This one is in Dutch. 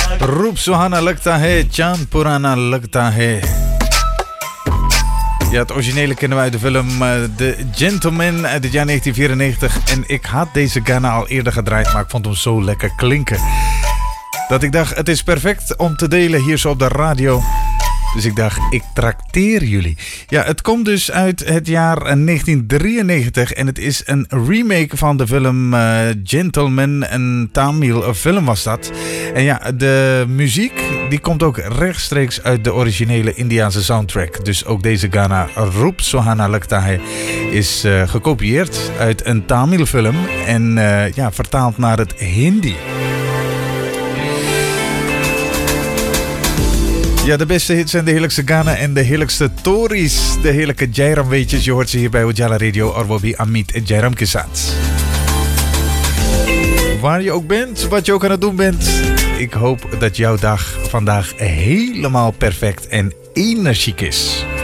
रूप सुहाना लगता है, चांद पुराना लगता है. Ja, het originele kennen we uit de film The Gentleman uit het jaar 1994. En ik had deze Ghana al eerder gedraaid, maar ik vond hem zo lekker klinken dat ik dacht, het is perfect om te delen hier zo op de radio. Dus ik dacht, ik trakteer jullie. Ja, het komt dus uit het jaar 1993 en het is een remake van de film Gentleman. Een Tamil film was dat. En ja, de muziek die komt ook rechtstreeks uit de originele Indiaanse soundtrack. Dus ook deze Ghana, Roop Sohana Lagta Hai, is gekopieerd uit een Tamil film en vertaald naar het Hindi. Ja, de beste hits en de heerlijkste Ghana en de heerlijkste tories. De heerlijke Jairam weetjes. Je hoort ze hier bij Ujala Radio, Orwobi, Amit en Jairam Kesat. Waar je ook bent, wat je ook aan het doen bent. Ik hoop dat jouw dag vandaag helemaal perfect en energiek is.